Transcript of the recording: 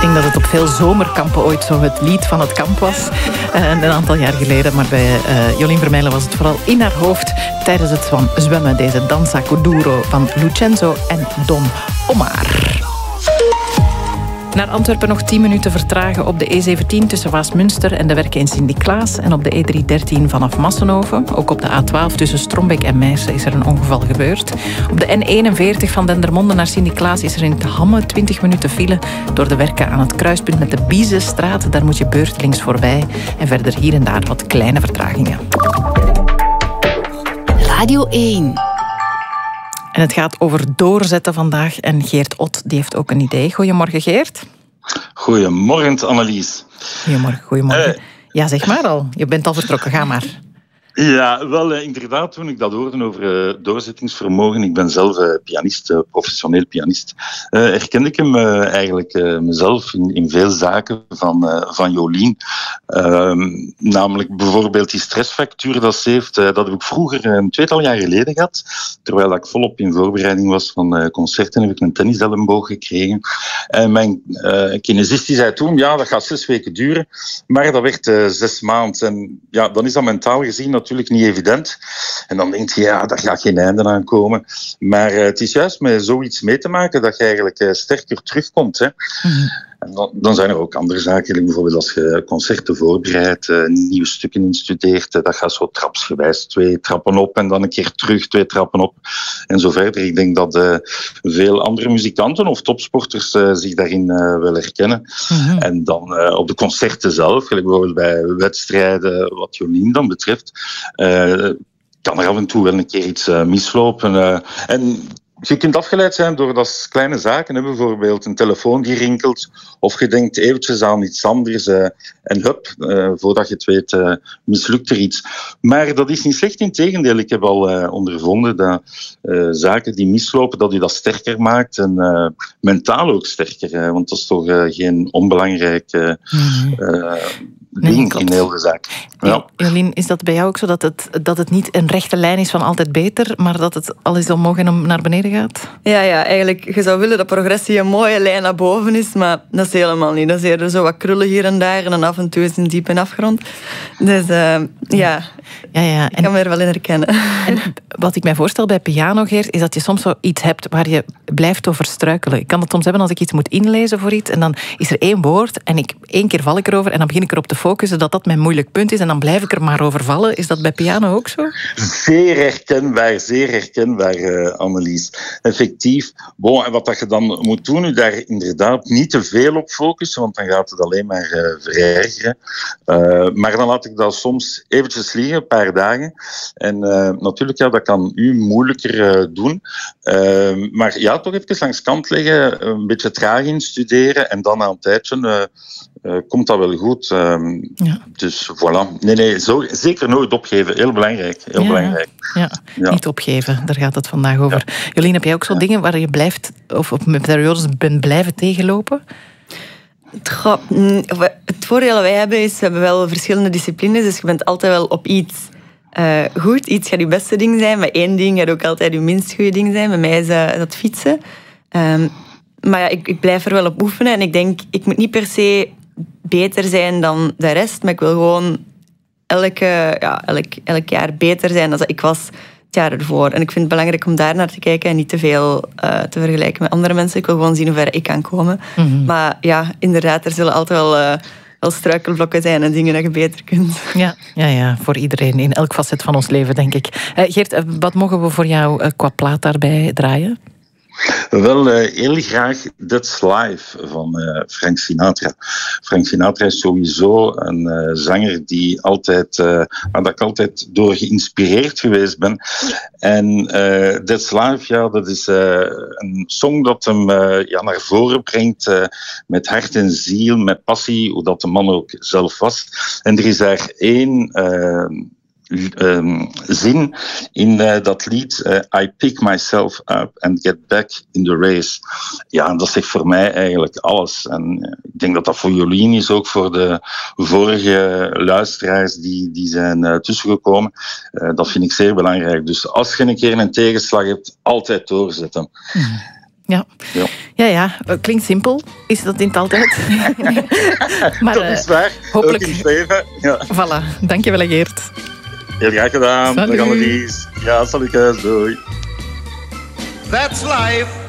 denk dat het op veel zomerkampen ooit zo het lied van het kamp was. Een aantal jaar geleden. Maar bij Jolien Vermeijlen was het vooral in haar hoofd tijdens het zwemmen. Deze Danza Kuduro van Lucenzo en Don Omar. Naar Antwerpen nog 10 minuten vertragen op de E17 tussen Waasmunster en de werken in Sint-Niklaas. En op de E313 vanaf Massenhoven. Ook op de A12 tussen Strombeek en Meissen is er een ongeval gebeurd. Op de N41 van Dendermonde naar Sint-Niklaas is er in het Hamme 20 minuten file door de werken aan het kruispunt met de Biezenstraat. Daar moet je beurtelings voorbij. En verder hier en daar wat kleine vertragingen. Radio 1. En het gaat over doorzetten vandaag. En Geert Ot die heeft ook een idee. Goedemorgen, Geert. Goedemorgen, Annelies. Goedemorgen. Ja, zeg maar al. Je bent al vertrokken. Ga maar. Ja, wel inderdaad, toen ik dat hoorde over doorzettingsvermogen, ik ben zelf pianist, professioneel pianist, herkende ik hem eigenlijk mezelf in veel zaken van Jolien. Namelijk bijvoorbeeld die stressfactuur dat ze heeft, dat heb ik vroeger een 2-tal jaar geleden gehad. Terwijl ik volop in voorbereiding was van concerten, heb ik een tenniselleboog gekregen. En mijn kinesist die zei toen, ja, dat gaat 6 weken duren, maar dat werd 6 maanden. En ja, dan is dat mentaal gezien natuurlijk niet evident. En dan denk je, ja, daar gaat geen einde aan komen. Maar het is juist met zoiets mee te maken dat je eigenlijk sterker terugkomt. Hè. Mm-hmm. En dan zijn er ook andere zaken. Bijvoorbeeld als je concerten voorbereidt, nieuwe stukken instudeert, dat gaat zo trapsgewijs 2 trappen op en dan een keer terug 2 trappen op en zo verder. Ik denk dat veel andere muzikanten of topsporters zich daarin wel herkennen. Mm-hmm. En dan op de concerten zelf, bijvoorbeeld bij wedstrijden, wat Jolien dan betreft, kan er af en toe wel een keer iets mislopen. En je kunt afgeleid zijn door dat kleine zaken, hè, bijvoorbeeld een telefoon die rinkelt, of je denkt eventjes aan iets anders en hup, voordat je het weet, mislukt er iets. Maar dat is niet slecht, integendeel. Ik heb al ondervonden dat zaken die mislopen, dat je dat sterker maakt en mentaal ook sterker, want dat is toch geen onbelangrijk ding in heel de zaak. Ja. Jolien, is dat bij jou ook zo dat het niet een rechte lijn is van altijd beter, maar dat het al is omhoog en naar beneden gaat? Ja, eigenlijk, je zou willen dat progressie een mooie lijn naar boven is, maar dat is helemaal niet. Dat is eerder zo wat krullen hier en daar en dan af en toe is een diepe afgrond. Dus ja, ik kan me er wel in herkennen. En wat ik mij voorstel bij piano, Geert, is dat je soms zo iets hebt waar je blijft over struikelen. Ik kan het soms hebben als ik iets moet inlezen voor iets en dan is er 1 woord en 1 keer val ik erover en dan begin ik erop te focussen dat mijn moeilijk punt is en dan blijf ik er maar over vallen. Is dat bij piano ook zo? Zeer herkenbaar, Annelies. Effectief. Bon, en wat dat je dan moet doen, je daar inderdaad niet te veel op focussen, want dan gaat het alleen maar verergeren. Maar dan laat ik dat soms eventjes liggen, een paar dagen. En natuurlijk, ja, dat kan u moeilijker doen. Maar ja, toch even langs kant leggen, een beetje traag instuderen en dan na een tijdje komt dat wel goed. Ja. Dus voilà. Nee, zo, zeker nooit opgeven. Heel belangrijk. Belangrijk. Ja. Niet opgeven, daar gaat het vandaag over. Ja. Jolien, heb jij ook zo dingen waar je blijft, of op periodes bent blijven tegenlopen? Het voordeel dat wij hebben is, we hebben wel verschillende disciplines, dus je bent altijd wel op iets goed. Iets gaat je beste ding zijn, maar 1 ding gaat ook altijd je minst goede ding zijn. Bij mij is dat fietsen. Maar ja, ik blijf er wel op oefenen en ik denk, ik moet niet per se beter zijn dan de rest, maar ik wil gewoon elk jaar beter zijn dan ik was het jaar ervoor. En ik vind het belangrijk om daar naar te kijken en niet te veel te vergelijken met andere mensen. Ik wil gewoon zien hoe ver ik kan komen. Mm-hmm. Maar ja, inderdaad, er zullen altijd wel struikelblokken zijn en dingen dat je beter kunt. Ja, voor iedereen, in elk facet van ons leven, denk ik. Geert, wat mogen we voor jou qua plaat daarbij draaien? Wel, heel graag That's Life van Frank Sinatra. Frank Sinatra is sowieso een zanger waar ik altijd door geïnspireerd geweest ben. En That's Life, ja, dat is een song dat hem naar voren brengt met hart en ziel, met passie, hoe dat de man ook zelf was. En er is daar 1 zin in dat lied, I pick myself up and get back in the race. Ja, dat zegt voor mij eigenlijk alles. En ik denk dat dat voor Jolien is, ook voor de vorige luisteraars die zijn tussengekomen. Dat vind ik zeer belangrijk. Dus als je een keer een tegenslag hebt, altijd doorzetten. Ja, klinkt simpel. Is dat niet altijd? Maar, dat is waar. Hopelijk. Ook in het leven. Ja. Voilà. Dankjewel, Geert. Heel graag gedaan. Salut. Dan gaan we die. Ja, salut. Doei. That's life.